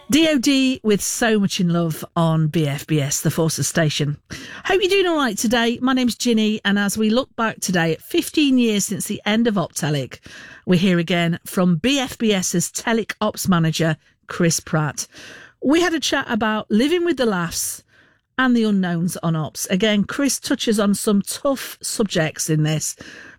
DOD with So Much in Love on BFBS, the Forces Station. Hope you're doing all right today. My name's Ginny, and as we look back today at 15 years since the end of Optelic, we're here again from BFBS's Telic Ops Manager, Chris Pratt. We had a chat about living with the laughs and the unknowns on Ops. Again, Chris touches on some tough subjects in this.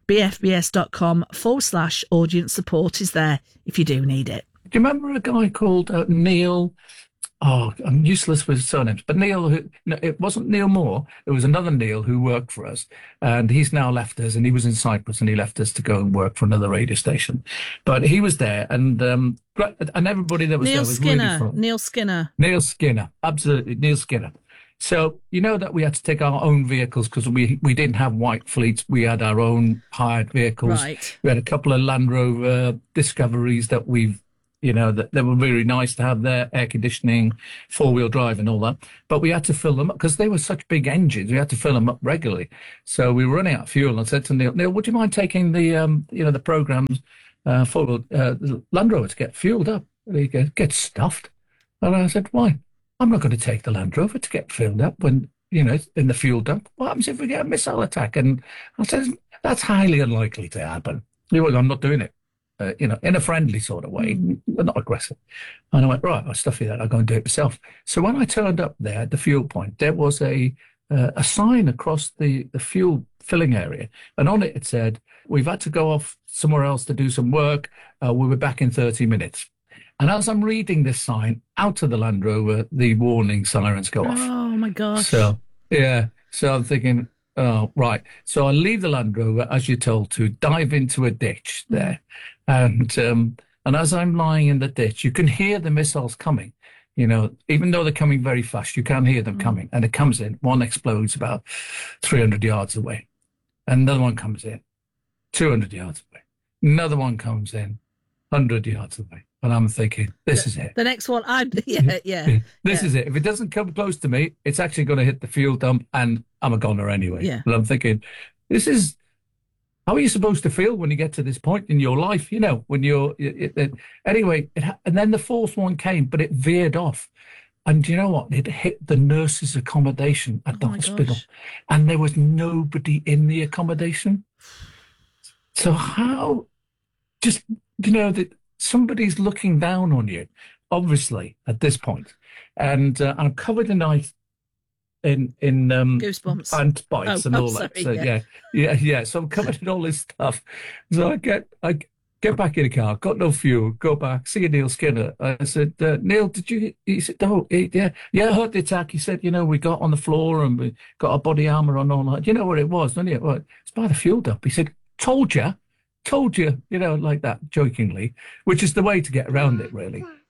BFBS.com/audience support is there if you do need it. Do you remember a guy called Neil? Oh, I'm useless with surnames, but Neil, no, it wasn't Neil Moore. It was another Neil who worked for us, and he's now left us, and he was in Cyprus, and he left us to go and work for another radio station. But he was there, and everybody that was there was really fun. Neil Skinner. Neil Skinner, absolutely, Neil Skinner. So, you know that we had to take our own vehicles because we didn't have white fleets. We had our own hired vehicles. Right. We had a couple of Land Rover Discoveries that that they were really nice to have there, air conditioning, four-wheel drive and all that. But we had to fill them up because they were such big engines. We had to fill them up regularly. So we were running out of fuel. And I said to Neil, would you mind taking the program's four-wheel Land Rover to get fueled up? And he goes, get stuffed. And I said, why? I'm not going to take the Land Rover to get filled up when, in the fuel dump. What happens if we get a missile attack? And I said, that's highly unlikely to happen. I'm not doing it. In a friendly sort of way, but not aggressive. And I went, right, I'll stuff you that. I'll go and do it myself. So when I turned up there at the fuel point, there was a sign across the fuel filling area. And on it said, we've had to go off somewhere else to do some work. We'll be back in 30 minutes. And as I'm reading this sign out of the Land Rover, the warning sirens go off. Oh, my gosh. So I'm thinking, oh, right. So I leave the Land Rover, as you're told to, dive into a ditch there. And as I'm lying in the ditch, you can hear the missiles coming. Even though they're coming very fast, you can hear them coming. And it comes in. One explodes about 300 yards away. Another one comes in, 200 yards away. Another one comes in, 100 yards away. And I'm thinking, this is it. The next one, This is it. If it doesn't come close to me, it's actually going to hit the fuel dump, and I'm a goner anyway. Yeah. But I'm thinking, this is... How are you supposed to feel when you get to this point in your life? When you're... Anyway, and then the fourth one came, but it veered off. And you know what? It hit the nurses' accommodation at the hospital. Gosh. And there was nobody in the accommodation. So how... Just, that somebody's looking down on you, obviously, at this point. And I'm covered in ice. In goosebumps and bites and all that. So yeah. So I'm covered in all this stuff. So I get back in the car, got no fuel, go back, see Neil Skinner. I said, Neil, did you? He said, oh, yeah, I heard the attack. He said, we got on the floor and we got our body armor on all that. You know what it was, don't you? Well, it's by the fuel dump. He said, told you, like that, jokingly, which is the way to get around it, really.